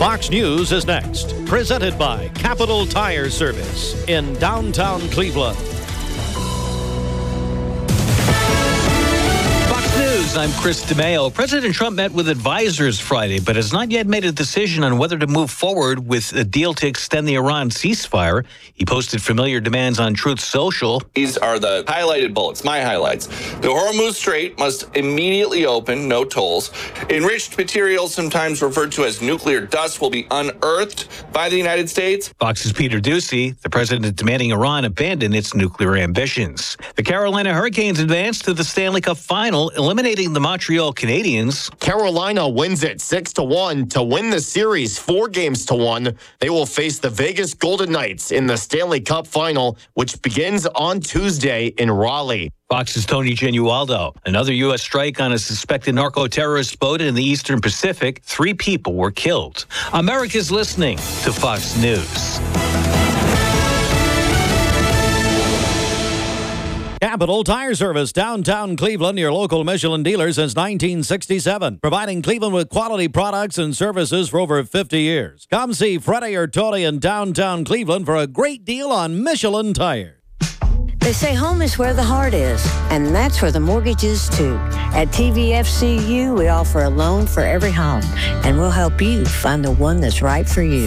Fox News is next. Presented by Capital Tire Service in downtown Cleveland. I'm Chris DeMeo. President Trump met with advisors Friday, but has not yet made a decision on whether to move forward with a deal to extend the Iran ceasefire. He posted familiar demands on Truth Social. These are the highlighted bullets, my highlights. The Hormuz Strait must immediately open, no tolls. Enriched materials, sometimes referred to as nuclear dust, will be unearthed by the United States. Fox's Peter Doocy. The president demanding Iran abandon its nuclear ambitions. The Carolina Hurricanes advanced to the Stanley Cup Final, eliminating the Montreal Canadiens. Carolina wins it 6-1 to win the series 4-1. They will face the Vegas Golden Knights in the Stanley Cup Final, which begins on Tuesday in Raleigh. Fox's Tony Genualdo. Another U.S. strike on a suspected narco-terrorist boat in the Eastern Pacific. 3 people were killed. America's listening to Fox News. Capital Tire Service, downtown Cleveland, your local Michelin dealer since 1967. Providing Cleveland with quality products and services for over 50 years. Come see Freddie or Tony in downtown Cleveland for a great deal on Michelin tires. They say home is where the heart is, and that's where the mortgage is too. At TVFCU, we offer a loan for every home, and we'll help you find the one that's right for you.